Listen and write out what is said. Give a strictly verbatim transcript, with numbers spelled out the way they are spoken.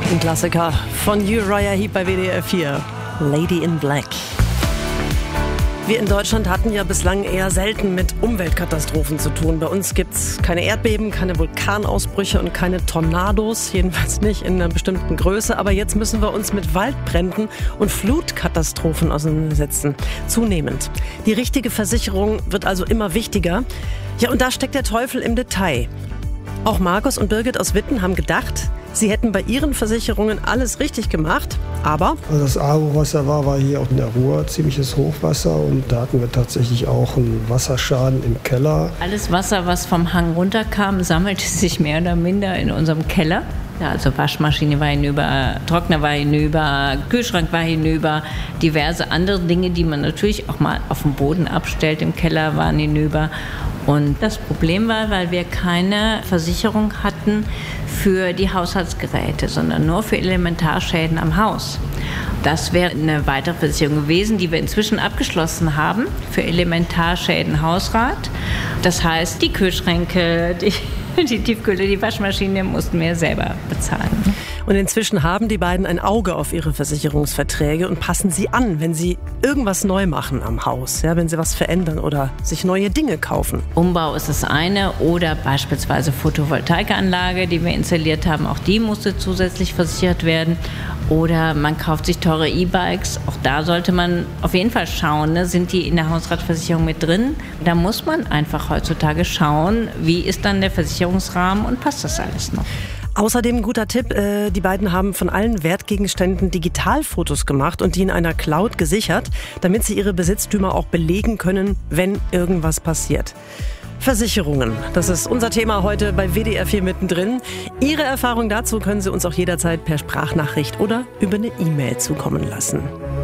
Ein Klassiker von Uriah Heep bei W D R vier. Lady in Black. Wir in Deutschland hatten ja bislang eher selten mit Umweltkatastrophen zu tun. Bei uns gibt's keine Erdbeben, keine Vulkanausbrüche und keine Tornados, jedenfalls nicht in einer bestimmten Größe. Aber jetzt müssen wir uns mit Waldbränden und Flutkatastrophen auseinandersetzen. Zunehmend. Die richtige Versicherung wird also immer wichtiger. Ja, und da steckt der Teufel im Detail. Auch Markus und Birgit aus Witten haben gedacht, sie hätten bei ihren Versicherungen alles richtig gemacht, aber... Also das Aargau-Wasser war, war hier auch in der Ruhr ziemliches Hochwasser und da hatten wir tatsächlich auch einen Wasserschaden im Keller. Alles Wasser, was vom Hang runterkam, sammelte sich mehr oder minder in unserem Keller. Ja, also Waschmaschine war hinüber, Trockner war hinüber, Kühlschrank war hinüber, diverse andere Dinge, die man natürlich auch mal auf dem Boden abstellt im Keller, waren hinüber. Und das Problem war, weil wir keine Versicherung hatten für die Haushaltsgeräte, sondern nur für Elementarschäden am Haus. Das wäre eine weitere Versicherung gewesen, die wir inzwischen abgeschlossen haben für Elementarschäden Hausrat. Das heißt, die Kühlschränke, die, die Tiefkühle, die Waschmaschine mussten wir selber bezahlen. Und inzwischen haben die beiden ein Auge auf ihre Versicherungsverträge und passen sie an, wenn sie irgendwas neu machen am Haus, ja, wenn sie was verändern oder sich neue Dinge kaufen. Umbau ist das eine oder beispielsweise Photovoltaikanlage, die wir installiert haben, auch die musste zusätzlich versichert werden. Oder man kauft sich teure E-Bikes, auch da sollte man auf jeden Fall schauen, ne? Sind die in der Hausratversicherung mit drin? Da muss man einfach heutzutage schauen, wie ist dann der Versicherungsrahmen und passt das alles noch? Außerdem ein guter Tipp, äh, die beiden haben von allen Wertgegenständen Digitalfotos gemacht und die in einer Cloud gesichert, damit sie ihre Besitztümer auch belegen können, wenn irgendwas passiert. Versicherungen, das ist unser Thema heute bei W D R vier mittendrin. Ihre Erfahrung dazu können Sie uns auch jederzeit per Sprachnachricht oder über eine E-Mail zukommen lassen.